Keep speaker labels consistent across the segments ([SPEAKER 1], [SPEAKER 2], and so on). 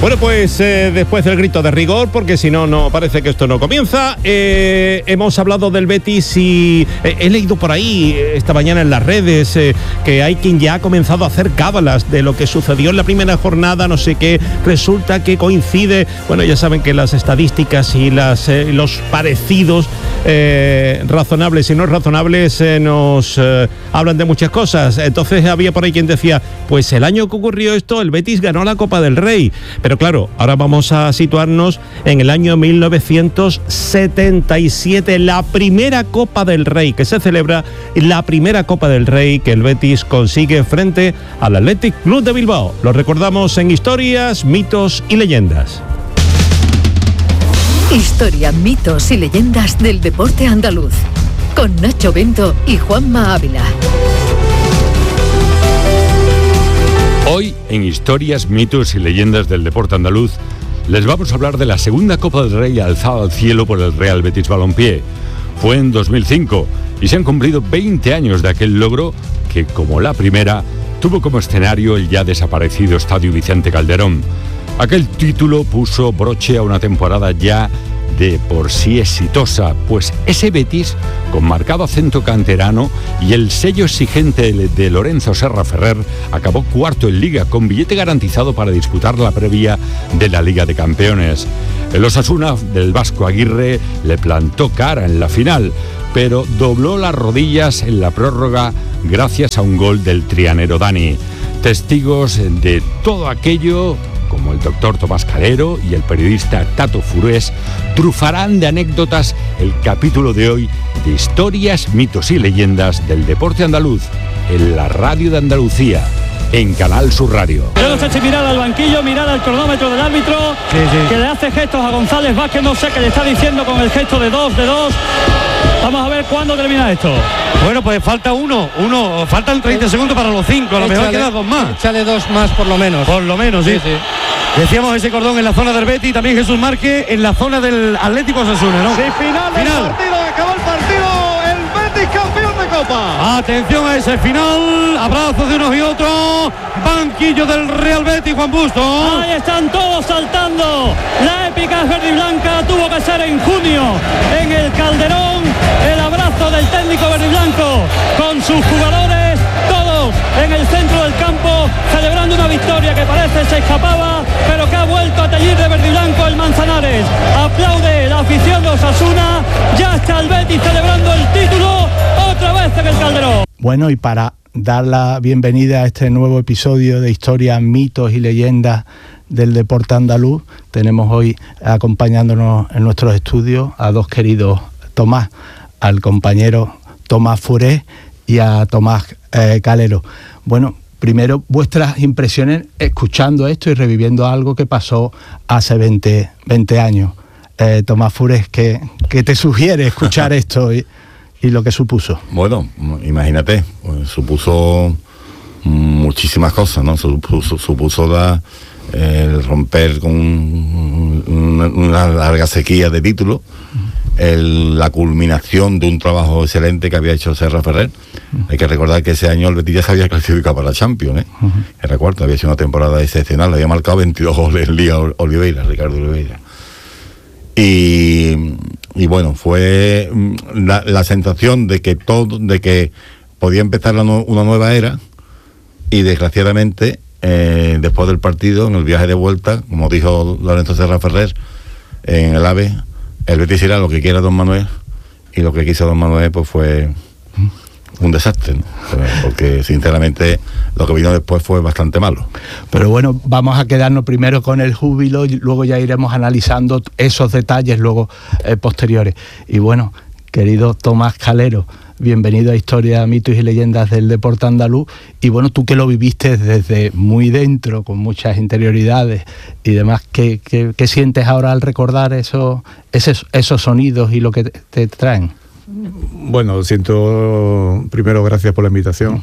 [SPEAKER 1] Bueno, pues después del grito de rigor, porque si no, no parece que esto no comienza, hemos hablado del Betis y he leído por ahí esta mañana en las redes que hay quien ya ha comenzado a hacer cábalas de lo que sucedió en la primera jornada, no sé qué, resulta que coincide, bueno, ya saben que las estadísticas y los parecidos razonables y no razonables nos hablan de muchas cosas. Entonces había por ahí quien decía, pues el año que ocurrió esto, el Betis ganó la Copa del Rey. Pero claro, ahora vamos a situarnos en el año 1977, la primera Copa del Rey que se celebra, la primera Copa del Rey que el Betis consigue frente al Athletic Club de Bilbao. Lo recordamos en Historias, Mitos y Leyendas.
[SPEAKER 2] Historia, mitos y leyendas del deporte andaluz, con Nacho Bento y Juanma Ávila.
[SPEAKER 3] Hoy, en Historias, Mitos y Leyendas del deporte andaluz, les vamos a hablar de la segunda Copa del Rey alzada al cielo por el Real Betis Balompié. Fue en 2005 y se han cumplido 20 años de aquel logro que, como la primera, tuvo como escenario el ya desaparecido Estadio Vicente Calderón. Aquel título puso broche a una temporada ya de por sí exitosa, pues ese Betis, con marcado acento canterano y el sello exigente de Lorenzo Serra Ferrer, acabó cuarto en Liga, con billete garantizado para disputar la previa de la Liga de Campeones. El Osasuna del Vasco Aguirre le plantó cara en la final, pero dobló las rodillas en la prórroga gracias a un gol del trianero Dani. Testigos de todo aquello, como el doctor Tomás Calero y el periodista Tato Furés, trufarán de anécdotas el capítulo de hoy de Historias, Mitos y Leyendas del deporte andaluz, en la radio de Andalucía, en Canal Sur Radio.
[SPEAKER 4] Yo no sé si mirar al banquillo, mirar al cronómetro del árbitro, que le hace gestos a González Vázquez, no sé qué le está diciendo con el gesto de dos. Vamos a ver cuándo termina esto.
[SPEAKER 5] Bueno, pues falta faltan 30 segundos para los 5, a lo mejor quedan 2 más.
[SPEAKER 6] Échale 2 más por lo menos.
[SPEAKER 5] Por lo menos, sí. Decíamos ese cordón en la zona del Betis, también Jesús Márquez en la zona del Atlético Osasuna, ¿no?
[SPEAKER 7] Sí, final del partido, acabó el partido, el Betis campeón de Copa.
[SPEAKER 5] Atención a ese final, abrazos de unos y otros, banquillo del Real Betis, Juan Busto.
[SPEAKER 4] Ahí están todos saltando, la épica verde y blanca tuvo que ser en junio, en el Calderón, el abrazo del técnico verde y blanco con sus jugadores, todos en el centro del campo, celebrando una victoria que parece se escapaba, pero que ha vuelto a teñir de verde y blanco el Manzanares. Aplaude la afición de Osasuna, ya está el Betis celebrando el título otra vez en el Calderón.
[SPEAKER 8] Bueno, y para dar la bienvenida a este nuevo episodio de Historias, Mitos y Leyendas del deporte andaluz, tenemos hoy acompañándonos en nuestros estudios a dos queridos Tomás, al compañero Tomás Furés y a Tomás Calero. Bueno, primero, vuestras impresiones escuchando esto y reviviendo algo que pasó hace 20 años. Tomás Furés, ¿qué te sugiere escuchar esto y lo que supuso?
[SPEAKER 9] Bueno, imagínate, pues, supuso muchísimas cosas, ¿no? Supuso el romper con una larga sequía de títulos, la culminación de un trabajo excelente que había hecho Serra Ferrer. Hay que recordar que ese año el Betis ya se había clasificado para la Champions, Era cuarto, había sido una temporada excepcional, había marcado 22 goles en Liga Ricardo Oliveira. Y bueno, fue la sensación de que podía empezar una nueva era, y desgraciadamente después del partido, en el viaje de vuelta, como dijo Lorenzo Serra Ferrer en el AVE, el Betis irá lo que quiera don Manuel, y lo que quiso don Manuel pues fue un desastre, ¿no? Porque sinceramente lo que vino después fue bastante malo.
[SPEAKER 8] Pero bueno, vamos a quedarnos primero con el júbilo y luego ya iremos analizando esos detalles luego posteriores. Y bueno, querido Tomás Calero, bienvenido a Historia, Mitos y Leyendas del deporte andaluz. Y bueno, tú que lo viviste desde muy dentro, con muchas interioridades y demás, ¿qué sientes ahora al recordar esos sonidos y lo que te traen?
[SPEAKER 10] Bueno, siento, primero, gracias por la invitación.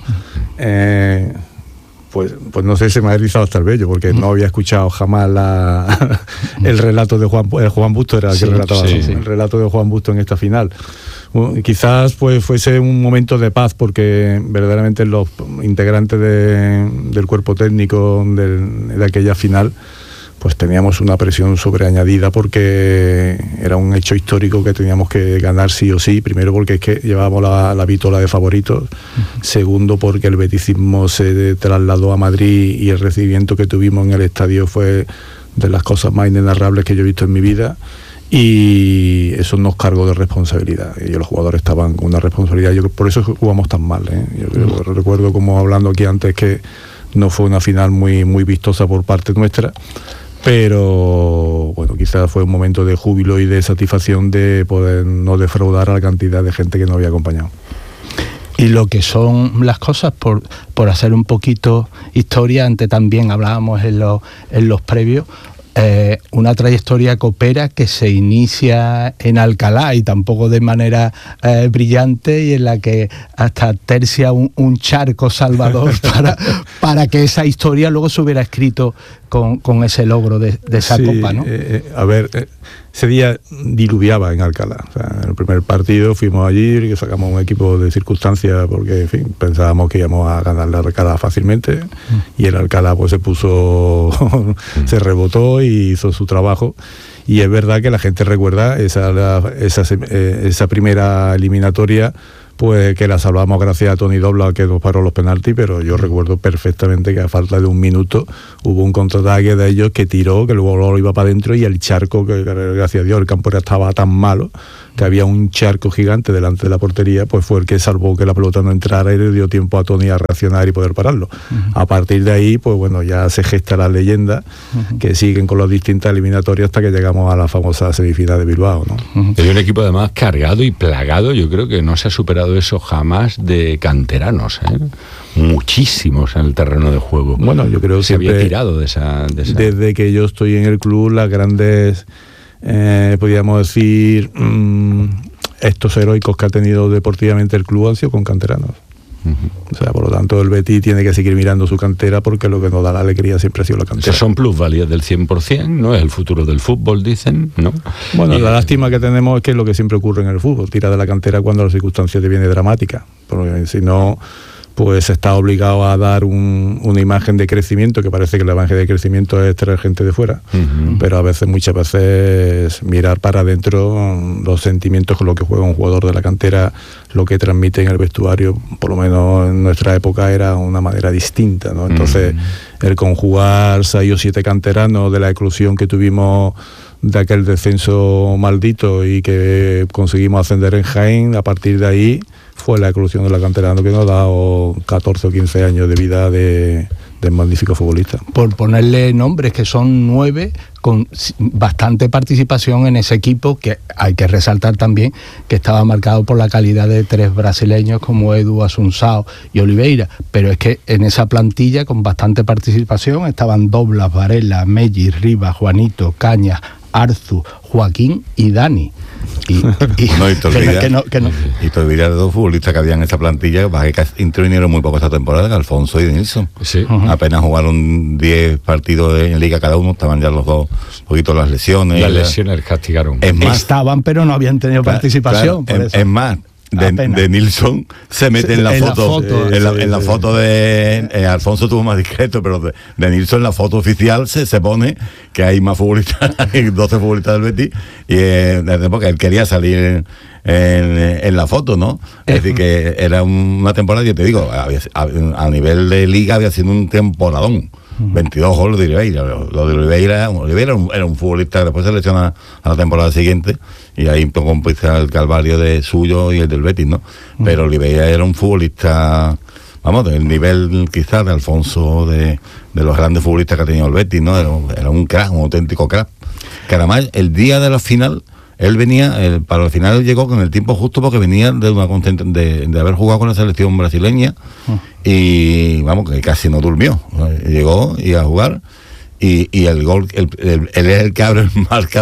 [SPEAKER 10] Pues no sé, se me ha erizado hasta el vello, porque no había escuchado jamás el relato de Juan Busto, era el que relataba, el relato de Juan Busto en esta final. Quizás pues fuese un momento de paz, porque verdaderamente los integrantes del cuerpo técnico de aquella final pues teníamos una presión sobreañadida porque era un hecho histórico que teníamos que ganar sí o sí. Primero porque es que llevábamos la vitola de favoritos, segundo porque el beticismo se trasladó a Madrid y el recibimiento que tuvimos en el estadio fue de las cosas más inenarrables que yo he visto en mi vida, y eso nos cargó de responsabilidad, y los jugadores estaban con una responsabilidad. Yo por eso jugamos tan mal, ¿eh? Yo recuerdo, como hablando aquí antes, que no fue una final muy, muy vistosa por parte nuestra, pero bueno, quizás fue un momento de júbilo y de satisfacción de poder no defraudar a la cantidad de gente que nos había acompañado.
[SPEAKER 8] Y lo que son las cosas, por hacer un poquito historia, antes también hablábamos en los previos, una trayectoria copera que se inicia en Alcalá, y tampoco de manera brillante, y en la que hasta tercia un charco salvador para que esa historia luego se hubiera escrito con ese logro de esa copa, ¿no?
[SPEAKER 10] Ese día diluviaba en Alcalá. O sea, en el primer partido fuimos allí y sacamos un equipo de circunstancias porque, en fin, pensábamos que íbamos a ganar la Alcalá fácilmente, y el Alcalá pues se puso, se rebotó y hizo su trabajo. Y es verdad que la gente recuerda esa primera eliminatoria, pues que la salvamos gracias a Toni Dobla, que nos paró los penaltis, pero yo recuerdo perfectamente que a falta de un minuto hubo un contraataque de ellos que tiró, que luego lo iba para adentro, y el charco, que gracias a Dios el campo estaba tan malo que había un charco gigante delante de la portería, pues fue el que salvó que la pelota no entrara y le dio tiempo a Toni a reaccionar y poder pararlo. A partir de ahí, pues bueno, ya se gesta la leyenda, que siguen con las distintas eliminatorias hasta que llegamos a la famosa semifinal de Bilbao, ¿no?
[SPEAKER 3] Hay un equipo además cargado y plagado, yo creo que no se ha superado eso jamás, de canteranos, ¿eh? Muchísimos en el terreno de juego.
[SPEAKER 10] Bueno, yo creo que
[SPEAKER 3] se había tirado de esa...
[SPEAKER 10] Desde que yo estoy en el club, las grandes... podríamos decir, estos heroicos que ha tenido deportivamente el club han sido con canteranos. O sea, por lo tanto, el Betis tiene que seguir mirando su cantera, porque lo que nos da la alegría siempre ha sido la cantera.
[SPEAKER 3] Esas son plusvalías del 100%, ¿no? Es el futuro del fútbol, dicen, ¿no?
[SPEAKER 10] Bueno, la lástima que tenemos es que es lo que siempre ocurre en el fútbol: tira de la cantera cuando la circunstancia te viene dramática, porque si no, pues está obligado a dar una imagen de crecimiento, que parece que la imagen de crecimiento es traer gente de fuera, pero a veces, muchas veces, mirar para adentro los sentimientos con lo que juega un jugador de la cantera, lo que transmite en el vestuario, por lo menos en nuestra época, era una manera distinta, ¿no? Entonces, el conjugar 6 o 7 canteranos de la eclosión que tuvimos de aquel descenso maldito y que conseguimos ascender en Jaén, a partir de ahí fue la eclosión de la cantera que nos ha dado 14 o 15 años de vida de magnífico futbolista.
[SPEAKER 8] Por ponerle nombres, que son 9, con bastante participación en ese equipo, que hay que resaltar también que estaba marcado por la calidad de 3 brasileños como Edu, Assunção y Oliveira, pero es que en esa plantilla con bastante participación estaban Doblas, Varela, Melli, Rivas, Juanito, Cañas, Arzu, Joaquín y Dani. Y
[SPEAKER 9] te olvidas de 2 futbolistas que había en esa plantilla, que intervinieron muy poco esta temporada, Alfonso y Nilsson.
[SPEAKER 3] Sí.
[SPEAKER 9] Apenas jugaron 10 partidos en liga cada uno, estaban ya los dos, un poquito las lesiones.
[SPEAKER 3] Las lesiones castigaron.
[SPEAKER 9] Es más,
[SPEAKER 8] estaban, pero no habían tenido participación.
[SPEAKER 9] Claro, es más, de Nilsson se mete en la foto de Alfonso tuvo más discreto, pero de Nilsson en la foto oficial se pone que hay más futbolistas, hay 12 futbolistas del Betis, y porque él quería salir en la foto, ¿no? Es decir, que era una temporada, yo te digo, a nivel de liga había sido un temporadón. 22 goles de Oliveira. Lo de Oliveira era un futbolista que después se lesiona a la temporada siguiente, y ahí empieza el calvario de suyo y el del Betis, ¿no? Pero Oliveira era un futbolista, vamos, del nivel quizás de Alfonso, de los grandes futbolistas que ha tenido el Betis, ¿no? Era un crack, un auténtico crack. Que además, el día de la final, él venía, para la final llegó con el tiempo justo, porque venía de haber jugado con la selección brasileña, y vamos, que casi no durmió. Llegó y a jugar, y el gol, él es el que abre el marcador,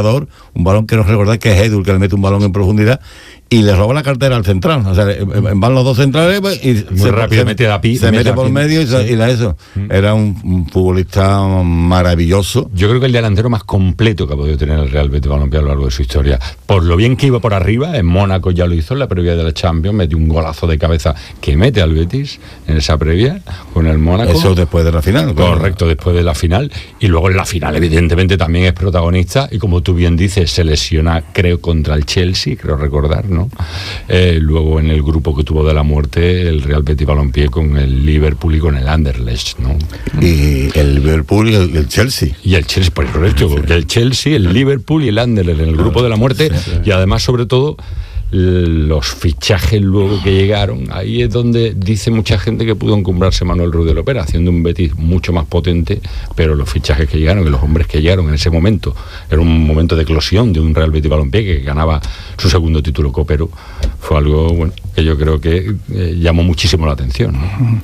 [SPEAKER 9] un balón que nos recordar que es Edu el que le mete un balón en profundidad y le roba la cartera al central, o sea, van los dos centrales y
[SPEAKER 3] muy rápido se
[SPEAKER 9] mete por medio y la eso. Era un futbolista maravilloso.
[SPEAKER 3] Yo creo que el delantero más completo que ha podido tener el Real Betis Balompié a lo largo de su historia. Por lo bien que iba por arriba, en Mónaco ya lo hizo en la previa de la Champions, metió un golazo de cabeza que mete al Betis en esa previa con el Mónaco.
[SPEAKER 9] Eso después de la final.
[SPEAKER 3] Correcto, después de la final. Y luego en la final, evidentemente, también es protagonista y como tú bien dices, se lesiona, creo, contra el Chelsea, creo recordar, ¿no? Luego en el grupo que tuvo de la muerte el Real Betis Balompié con el Liverpool y con el Anderlecht, ¿no?
[SPEAKER 9] Y el Liverpool y el Chelsea.
[SPEAKER 3] Y el Chelsea, por correcto, porque el Chelsea, el Liverpool y el Anderlecht en el grupo de la muerte, y además, sobre todo, los fichajes luego que llegaron, ahí es donde dice mucha gente que pudo encumbrarse Manuel Ruiz de Lopera, haciendo un Betis mucho más potente, pero los fichajes que llegaron y los hombres que llegaron en ese momento, era un momento de eclosión de un Real Betis Balompié que ganaba su segundo título copero, fue algo bueno que yo creo que llamó muchísimo la atención, ¿no?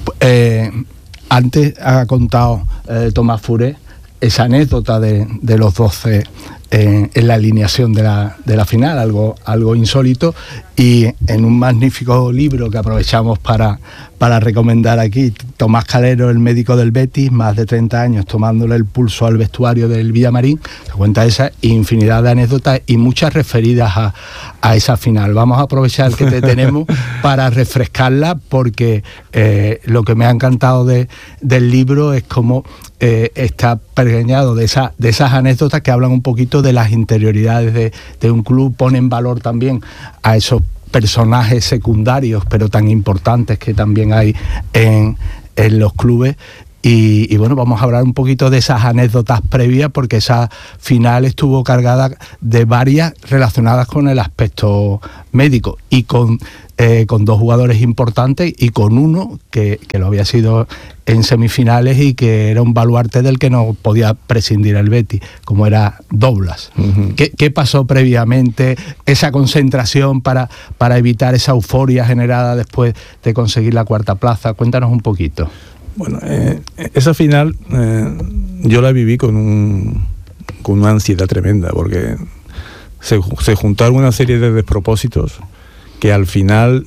[SPEAKER 8] Antes ha contado Tomás Furé esa anécdota de los 12 en la alineación de la final, algo insólito, y en un magnífico libro que aprovechamos para recomendar aquí, Tomás Calero, el médico del Betis, más de 30 años tomándole el pulso al vestuario del Villamarín, se cuenta esa infinidad de anécdotas y muchas referidas a esa final. Vamos a aprovechar que te tenemos para refrescarla, porque lo que me ha encantado del libro es cómo está pergeñado de esas anécdotas que hablan un poquito de las interioridades de un club, pone en valor también a esos personajes secundarios pero tan importantes que también hay en los clubes. Y bueno, vamos a hablar un poquito de esas anécdotas previas, porque esa final estuvo cargada de varias relacionadas con el aspecto médico y con dos jugadores importantes y con uno que lo había sido en semifinales y que era un baluarte del que no podía prescindir el Betis, como era Douglas. Uh-huh. ¿Qué pasó previamente? Esa concentración para evitar esa euforia generada después de conseguir la cuarta plaza. Cuéntanos un poquito.
[SPEAKER 10] Bueno, esa final yo la viví con una ansiedad tremenda, porque se juntaron una serie de despropósitos que al final,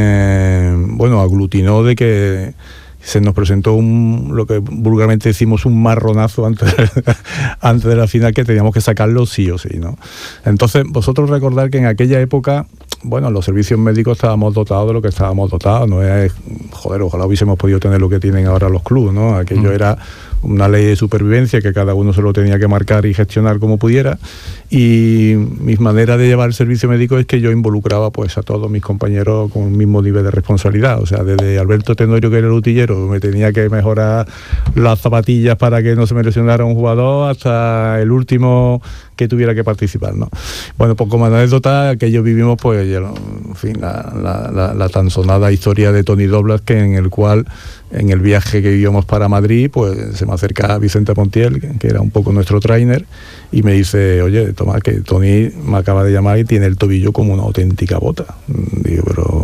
[SPEAKER 10] aglutinó de que se nos presentó lo que vulgarmente decimos un marronazo antes de la final, que teníamos que sacarlo sí o sí, ¿no? Entonces, vosotros recordad que en aquella época, los servicios médicos estábamos dotados de lo que estábamos dotados, no es, ojalá hubiésemos podido tener lo que tienen ahora los clubes, ¿no? Aquello era una ley de supervivencia que cada uno se lo tenía que marcar y gestionar como pudiera, y mi manera de llevar el servicio médico es que yo involucraba pues a todos mis compañeros con el mismo nivel de responsabilidad, o sea, desde Alberto Tenorio, que era el utillero, me tenía que mejorar las zapatillas para que no se me lesionara un jugador, hasta el último que tuviera que participar, ¿no? Bueno, pues como anécdota que ellos vivimos, pues, en fin, la tan sonada historia de Tony Douglas, que en el cual, en el viaje que íbamos para Madrid, pues se me acerca Vicente Montiel, que era un poco nuestro trainer, y me dice: oye, Tomás, que Tony me acaba de llamar y tiene el tobillo como una auténtica bota. Digo,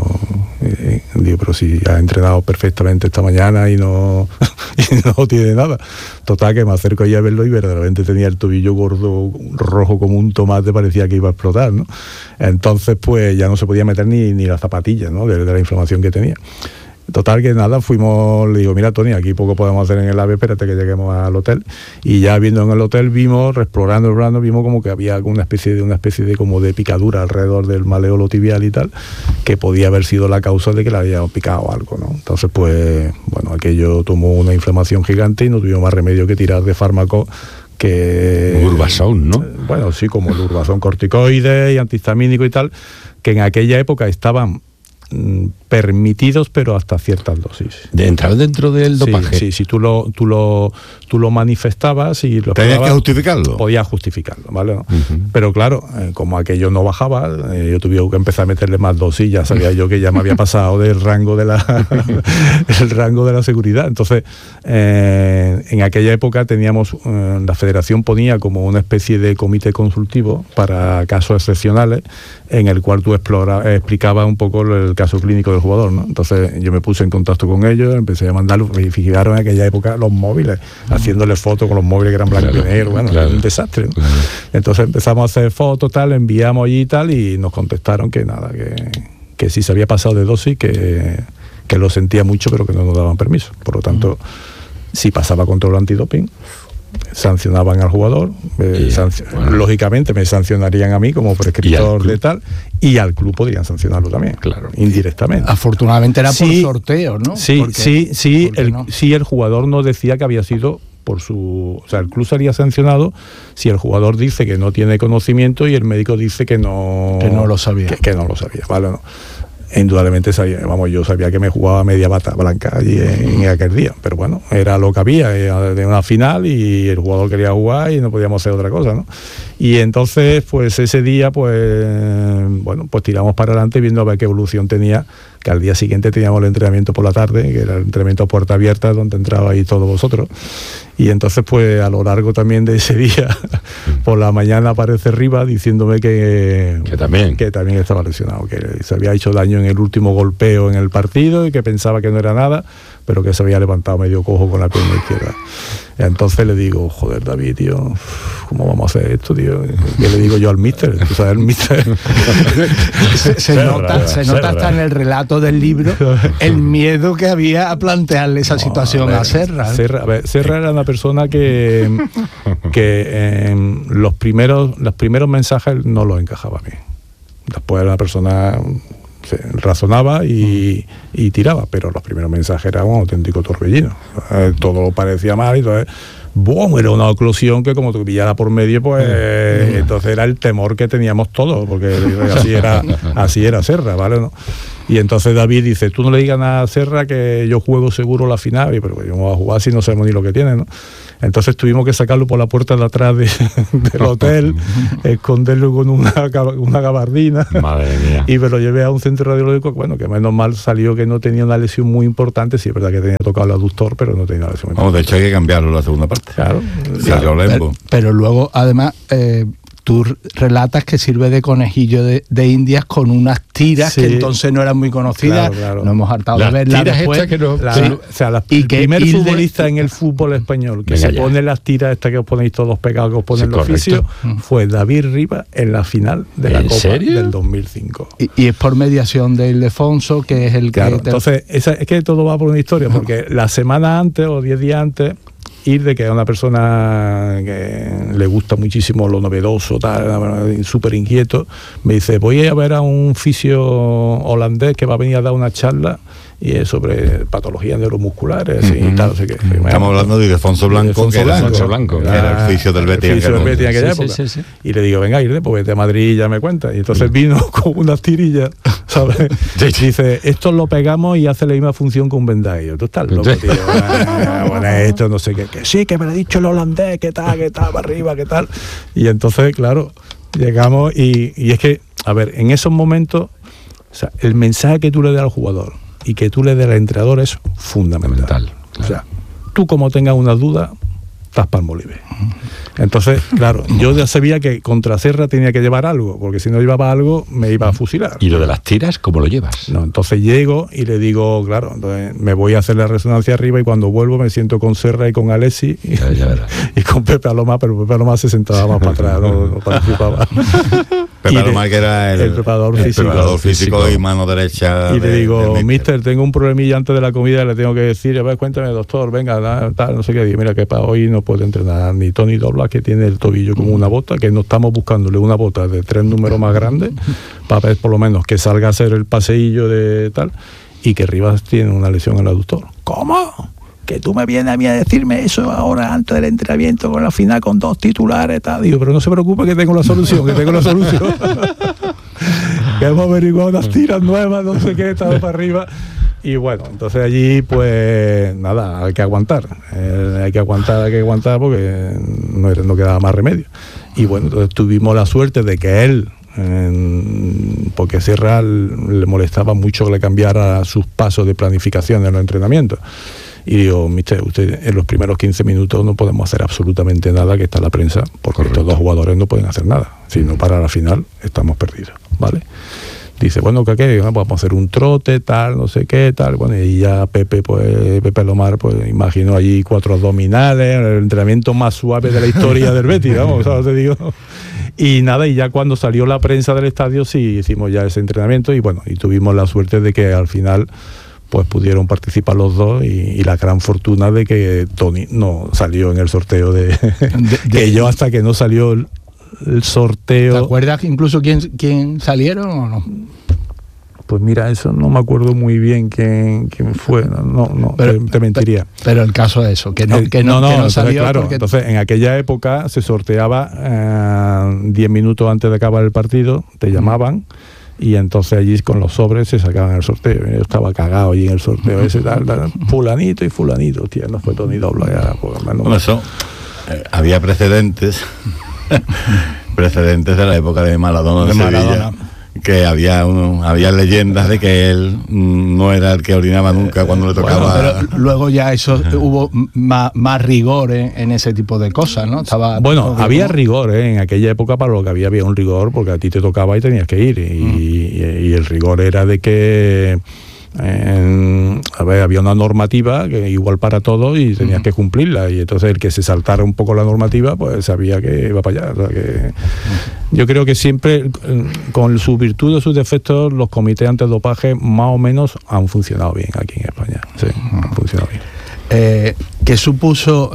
[SPEAKER 10] pero si ha entrenado perfectamente esta mañana y no tiene nada. Total, que me acerco ahí a verlo y verdaderamente tenía el tobillo gordo, rojo como un tomate, parecía que iba a explotar, ¿no? Entonces, pues ya no se podía meter ni las zapatillas, ¿no? De la inflamación que tenía. Total, que nada, le digo: mira, Tony, aquí poco podemos hacer en el AVE, espérate que lleguemos al hotel. Y ya viendo en el hotel, explorando el plano, vimos como que había una especie de como de picadura alrededor del maleolo tibial y tal, que podía haber sido la causa de que le había picado algo, ¿no? Entonces, pues, aquello tomó una inflamación gigante y no tuvimos más remedio que tirar de fármacos que...
[SPEAKER 3] Urbazón, ¿no?
[SPEAKER 10] Bueno, sí, como el Urbazón, corticoides y antihistamínico y tal, que en aquella época estaban permitidos, pero hasta ciertas dosis.
[SPEAKER 3] ¿De entrar dentro del dopaje?
[SPEAKER 10] Sí, si tú lo manifestabas y lo
[SPEAKER 9] ¿tenías que justificarlo?
[SPEAKER 10] Podías justificarlo, ¿vale? Uh-huh. Pero claro, como aquello no bajaba, yo tuve que empezar a meterle más dosis, ya sabía yo que ya me había pasado del rango de el rango de la seguridad. Entonces, en aquella época teníamos, la federación ponía como una especie de comité consultivo para casos excepcionales, en el cual tú explicabas un poco el caso clínico del jugador, ¿no? Entonces yo me puse en contacto con ellos, empecé a mandarlos, y fijaron en aquella época los móviles, haciéndole fotos con los móviles que eran blanco y negro, bueno, era un desastre, ¿no? Entonces empezamos a hacer fotos, tal, enviamos allí y tal, y nos contestaron que nada, que si se había pasado de dosis, que lo sentía mucho, pero que no nos daban permiso. Por lo tanto, si pasaba control antidoping, sancionaban al jugador, lógicamente me sancionarían a mí como prescriptor de tal, y al club podrían sancionarlo también, claro, indirectamente.
[SPEAKER 8] Afortunadamente era por sorteo, ¿no?
[SPEAKER 10] El jugador no decía que había sido por su... O sea, el club sería sancionado si el jugador dice que no tiene conocimiento y el médico dice que no
[SPEAKER 8] lo sabía.
[SPEAKER 10] Que no lo sabía, ¿vale? No. Indudablemente yo sabía que me jugaba media bata blanca allí en aquel día, pero bueno, era lo que había, de una final, y el jugador quería jugar y no podíamos hacer otra cosa, ¿no? Y entonces, pues ese día, pues tiramos para adelante viendo a ver qué evolución tenía, que al día siguiente teníamos el entrenamiento por la tarde, que era el entrenamiento a puerta abierta, donde entrabais todos vosotros. Y entonces, pues a lo largo también de ese día, por la mañana aparece Rivas diciéndome que también estaba lesionado, que se había hecho daño en el último golpeo en el partido y que pensaba que no era nada, pero que se había levantado medio cojo con la pierna izquierda. Entonces le digo, joder, David, tío, ¿cómo vamos a hacer esto, tío? ¿Qué le digo yo al míster? ¿Tú sabes, el míster?
[SPEAKER 8] se nota hasta en el relato del libro el miedo que había a plantearle esa situación a Serra.
[SPEAKER 10] Serra era una persona que los primeros mensajes no los encajaba bien. Después era una persona... razonaba y tiraba, pero los primeros mensajes eran un auténtico torbellino. Todo parecía mal y entonces era una oclusión que como te pillara por medio, pues entonces era el temor que teníamos todos, porque así era Serra, ¿vale? ¿No? Y entonces David dice, tú no le digas nada a Serra que yo juego seguro la final, pero yo no voy a jugar si no sabemos ni lo que tiene, ¿no? Entonces tuvimos que sacarlo por la puerta de atrás del hotel, esconderlo con una gabardina.
[SPEAKER 3] Madre mía.
[SPEAKER 10] Y me lo llevé a un centro radiológico, bueno, que menos mal salió que no tenía una lesión muy importante. Sí, es verdad que tenía tocado el aductor, pero no tenía una lesión muy importante.
[SPEAKER 9] De hecho hay que cambiarlo la segunda parte.
[SPEAKER 10] Claro.
[SPEAKER 8] Pero luego, además... tú relatas que sirve de conejillo de indias con unas tiras que entonces no eran muy conocidas. Claro. No hemos hartado de verlas después.
[SPEAKER 10] El primer futbolista en el fútbol español que pone las tiras estas que os ponéis todos pegados, que os ponen los oficios, fue David Rivas en la final de la Copa del 2005.
[SPEAKER 8] Y es por mediación de Ildefonso, que es el que...
[SPEAKER 10] Claro, entonces es que todo va por una historia, porque la semana antes o 10 días antes, Irde, que es una persona que le gusta muchísimo lo novedoso, súper inquieto, me dice, voy a ver a un fisio holandés que va a venir a dar una charla y es sobre patologías neuromusculares y tal, no sé qué.
[SPEAKER 9] Estamos hablando de Ildefonso Blanco, que era el fisio del Betis en
[SPEAKER 10] aquella época. Sí. Y le digo, venga, Irde, pues vete a Madrid y ya me cuenta. Y entonces vino con unas tirillas, ¿sabes? Dice, esto lo pegamos y hace la misma función que un vendaje. Tú estás loco, tío. Bueno, esto no sé qué. Que sí, que me lo ha dicho el holandés, que tal, para arriba, que tal. Y entonces, claro, llegamos y es que, a ver, en esos momentos, o sea, el mensaje que tú le das al jugador y que tú le des al entrenador es fundamental. Claro. O sea, tú como tengas una duda, estás Palmolive. Entonces, claro, yo ya sabía que contra Serra tenía que llevar algo, porque si no llevaba algo me iba a fusilar.
[SPEAKER 3] ¿Y lo de las tiras, cómo lo llevas?
[SPEAKER 10] No, entonces llego y le digo, claro, entonces me voy a hacer la resonancia arriba y cuando vuelvo me siento con Serra y con Alessi y con Pepe Alomar, pero Pepe Alomar se sentaba más para atrás, no participaba.
[SPEAKER 9] Pepe Alomar, que era el preparador físico y mano derecha.
[SPEAKER 10] Y le digo, mister, tengo un problemilla antes de la comida, le tengo que decir, a ver, cuéntame, doctor, venga, tal, no sé qué. Y mira que para hoy no puede entrenar ni Tony Doblas, que tiene el tobillo como una bota, que no estamos buscándole una bota de 3 números más grandes, para ver por lo menos que salga a hacer el paseillo de tal, y que Rivas tiene una lesión en el aductor. ¿Cómo? Que tú me vienes a mí a decirme eso ahora antes del entrenamiento con la final con 2 titulares, tal. Digo, pero no se preocupe que tengo la solución, que hemos averiguado unas tiras nuevas, no sé qué, estaba para arriba. Y bueno, entonces allí pues nada, hay que aguantar porque no quedaba más remedio. Y bueno, entonces tuvimos la suerte de que él, porque Serra le molestaba mucho que le cambiara sus pasos de planificación en los entrenamientos. Y digo, mister, usted en los primeros 15 minutos no podemos hacer absolutamente nada, que está la prensa, porque estos 2 jugadores no pueden hacer nada. Si no para la final, estamos perdidos, ¿vale? dice, bueno, ¿qué? Vamos a hacer un trote, tal, no sé qué, tal. Bueno, y ya Pepe Lomar, pues imaginó allí 4 abdominales, el entrenamiento más suave de la historia del Betis, vamos, ¿sabes? Te digo. Y nada, y ya cuando salió la prensa del estadio sí hicimos ya ese entrenamiento y bueno, y tuvimos la suerte de que al final pues pudieron participar los dos y la gran fortuna de que Tony no salió en el sorteo que yo hasta que no salió el sorteo.
[SPEAKER 8] ¿Te acuerdas incluso quién salieron o no?
[SPEAKER 10] Pues mira, eso no me acuerdo muy bien quién fue, no pero, te mentiría.
[SPEAKER 8] Pero el caso es eso, que no salió.
[SPEAKER 10] Claro,
[SPEAKER 8] porque...
[SPEAKER 10] entonces en aquella época se sorteaba 10 minutos antes de acabar el partido, te llamaban y entonces allí con los sobres se sacaban el sorteo. Yo estaba cagado allí en el sorteo ese, tal, fulanito y fulanito, tía, no fue Tony Dobla. Ya, pues,
[SPEAKER 9] bueno, eso, había precedentes de la época de Maradona de Sevilla. Que había leyendas de que él no era el que orinaba nunca cuando le tocaba.
[SPEAKER 8] Bueno, pero luego ya eso hubo más rigor en ese tipo de cosas, ¿no?
[SPEAKER 10] Había rigor, en aquella época para lo que había un rigor porque a ti te tocaba y tenías que ir y el rigor era de que había una normativa que igual para todos y tenías que cumplirla y entonces el que se saltara un poco la normativa pues sabía que iba para allá. O sea que yo creo que siempre con sus virtudes, sus defectos, los comités antidopaje más o menos han funcionado bien aquí en España. Sí, han funcionado bien.
[SPEAKER 8] ¿Qué supuso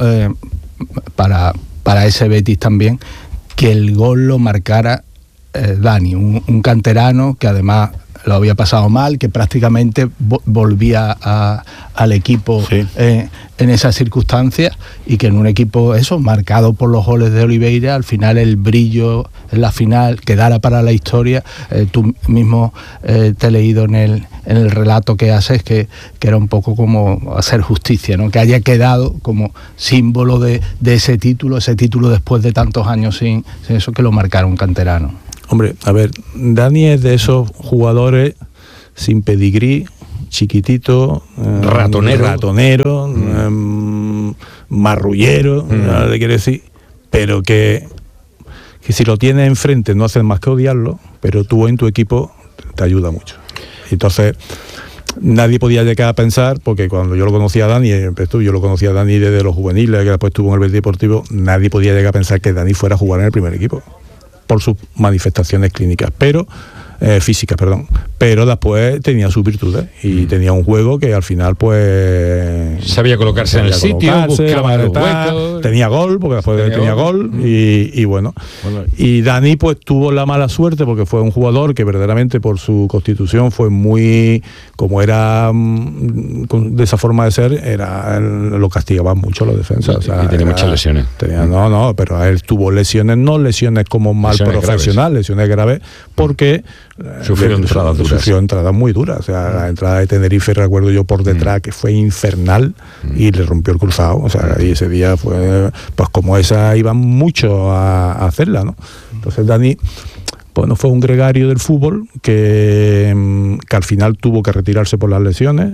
[SPEAKER 8] para ese Betis también que el gol lo marcara Dani, un canterano que además lo había pasado mal, que prácticamente volvía al equipo en esas circunstancias y que en un equipo marcado por los goles de Oliveira, al final el brillo en la final quedara para la historia. Tú mismo te he leído en el relato que haces que era un poco como hacer justicia, ¿no? Que haya quedado como símbolo de ese título después de tantos años sin eso, que lo marcara un canterano.
[SPEAKER 10] Hombre, a ver, Dani es de esos jugadores sin pedigrí, chiquitito, ratonero, marrullero, le quiere decir, pero que si lo tienes enfrente no haces más que odiarlo, pero tú en tu equipo te ayuda mucho. Entonces, nadie podía llegar a pensar, porque cuando yo lo conocía a Dani, yo lo conocía a Dani desde los juveniles, que después estuvo en el Betis Deportivo, nadie podía llegar a pensar que Dani fuera a jugar en el primer equipo por sus manifestaciones clínicas, físicas, pero después tenía sus virtudes y tenía un juego que al final pues
[SPEAKER 3] sabía colocarse en el sitio, buscaba los huecos,
[SPEAKER 10] tenía gol, porque después tenía gol y bueno, y Dani pues tuvo la mala suerte porque fue un jugador que verdaderamente por su constitución fue muy, como era de esa forma de ser, lo castigaban mucho los defensas, o sea,
[SPEAKER 3] y tenía muchas lesiones.
[SPEAKER 10] Pero él tuvo lesiones, no lesiones como mal profesional, lesiones graves, porque
[SPEAKER 3] sufrió
[SPEAKER 10] entradas muy duras. O sea, la entrada de Tenerife, recuerdo yo por detrás, que fue infernal y le rompió el cruzado. O sea, y ese día fue, pues como esa iban mucho a hacerla, ¿no? Entonces Dani, bueno, fue un gregario del fútbol que al final tuvo que retirarse por las lesiones,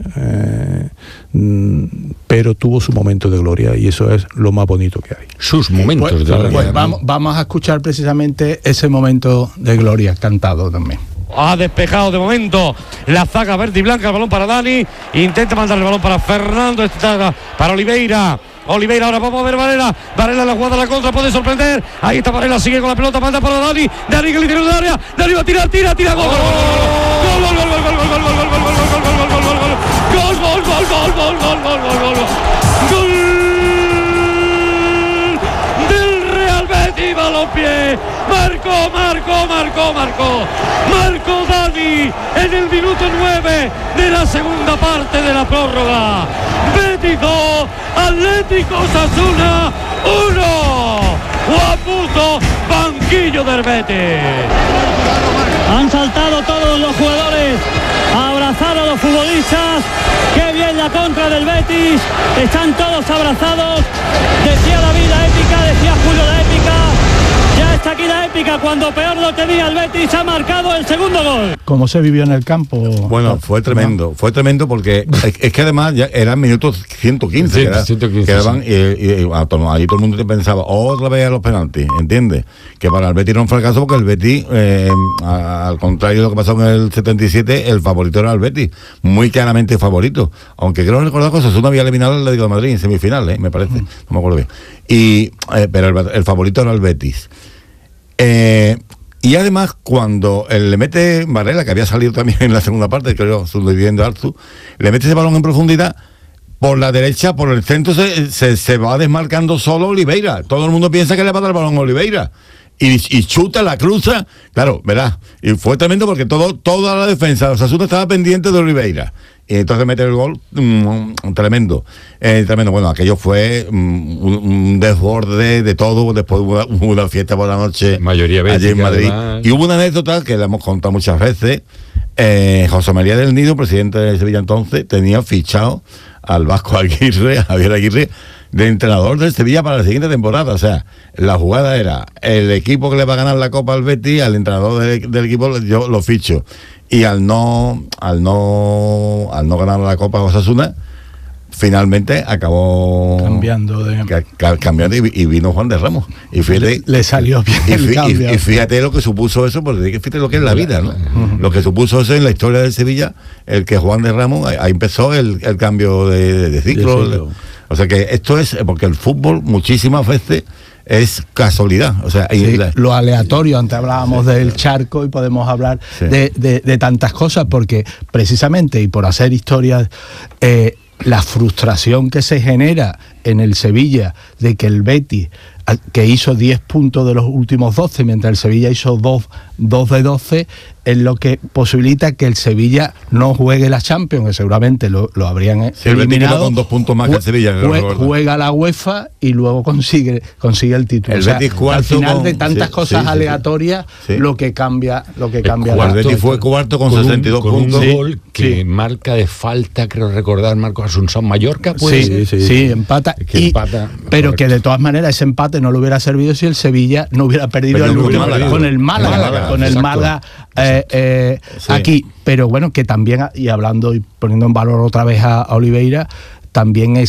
[SPEAKER 10] pero tuvo su momento de gloria y eso es lo más bonito que hay.
[SPEAKER 3] Sus momentos de gloria.
[SPEAKER 8] Pues vamos a escuchar precisamente ese momento de gloria cantado también.
[SPEAKER 5] Ha despejado de momento la zaga verde y blanca, el balón para Dani, intenta mandar el balón para Fernando, para Oliveira, ahora vamos a ver Varela la jugada a la contra, puede sorprender, ahí está Varela, sigue con la pelota, manda para Dani que le tiene un área, Dani va a tirar, gol, del Real Betis Balompié. Marcó Dani en el minuto 9 de la segunda parte de la prórroga. Betis 2, Atlético Osasuna 1. Guaputo, banquillo del Betis.
[SPEAKER 4] Han saltado todos los jugadores a abrazar a los futbolistas. Qué bien la contra del Betis. Están todos abrazados. Decía David la épica, decía Julio la épica. Ya hasta aquí la épica, cuando peor lo tenía el Betis, ha marcado el segundo gol.
[SPEAKER 8] ¿Cómo se vivió en el campo?
[SPEAKER 9] Bueno, fue tremendo porque es que además ya eran minutos 115,
[SPEAKER 3] Sí, 115,
[SPEAKER 9] quedaban, y ahí todo el mundo pensaba otra vez a los penaltis, ¿entiendes? Que para el Betis era un fracaso, porque el Betis, al contrario de lo que pasó en el 77, el favorito era el Betis, muy claramente favorito, aunque creo recordar que Osasuna había eliminado al Atlético de Madrid en semifinales, me parece, no me acuerdo bien, pero el favorito era el Betis. Y además, cuando le mete Varela, que había salido también en la segunda parte, creo, subdividiendo Arzu, le mete ese balón en profundidad, por la derecha, por el centro, se va desmarcando solo Oliveira. Todo el mundo piensa que le va a dar el balón a Oliveira. Y chuta, la cruza, claro, verás. Y fue tremendo porque toda la defensa de Osasuna estaba pendiente de Oliveira. Y entonces mete el gol, tremendo. Tremendo. Bueno, aquello fue un desborde de todo. Después hubo una fiesta por la noche,
[SPEAKER 3] mayoría
[SPEAKER 9] allí en Madrid.
[SPEAKER 3] Además.
[SPEAKER 9] Y hubo una anécdota que la hemos contado muchas veces. José María del Nido, presidente de Sevilla entonces, tenía fichado al Vasco Aguirre, a Javier Aguirre, de entrenador del Sevilla para la siguiente temporada. O sea, la jugada era el equipo que le va a ganar la Copa al Betis, al entrenador del equipo yo lo ficho. Y al no ganar la Copa Osasuna, finalmente acabó
[SPEAKER 8] cambiando
[SPEAKER 9] y vino Juan de Ramos. Y fíjate,
[SPEAKER 8] le salió bien el cambio.
[SPEAKER 9] Y fíjate lo que supuso eso, porque fíjate lo que es la vida, ¿no? Lo que supuso eso en la historia del Sevilla, el que Juan de Ramos, ahí empezó el cambio de ciclo. O sea que esto es, porque el fútbol muchísimas veces es casualidad, o sea,
[SPEAKER 8] lo aleatorio. Antes hablábamos del charco y podemos hablar de tantas cosas, porque precisamente, y por hacer historias, la frustración que se genera en el Sevilla de que el Betis, que hizo 10 puntos de los últimos 12, mientras el Sevilla hizo 2 de 12, es lo que posibilita que el Sevilla no juegue la Champions, que seguramente lo habrían eliminado.
[SPEAKER 9] Con 2 puntos más que el Sevilla.
[SPEAKER 8] Juega la UEFA y luego consigue el título.
[SPEAKER 9] El Betis
[SPEAKER 8] al final de tantas cosas aleatorias, lo que cambia.
[SPEAKER 9] El Betis fue cuarto con 62 puntos.
[SPEAKER 3] Un gol que marca de falta, creo recordar, Marcos Asunción Mallorca, pues.
[SPEAKER 8] Sí, empata. Pero que de todas maneras ese empate no le hubiera servido si el Sevilla no hubiera perdido el último con el Málaga. Aquí, pero bueno, que también, y hablando y poniendo en valor otra vez a Oliveira, también es